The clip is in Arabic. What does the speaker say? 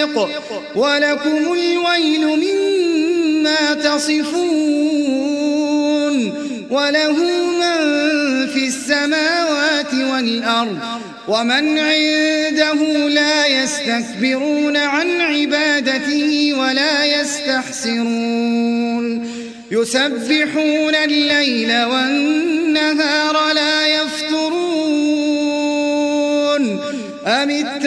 غامق ولكم الويل مما تصفون وله من في السماوات والأرض ومن عنده لا يستكبرون عن عبادته ولا يستحسرون يسبحون الليل والنهار لا يفترون